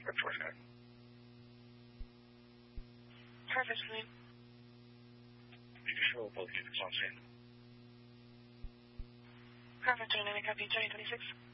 Good choice, guy. Perfect, Celine. You can show both units on scene. Perfect, dynamic copy, Johnny 26.